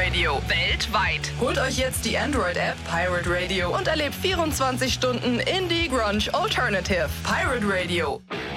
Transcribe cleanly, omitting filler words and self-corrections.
Radio weltweit. Holt euch jetzt die Android-App Pirate Radio und erlebt 24 Stunden Indie Grunge Alternative. Pirate Radio.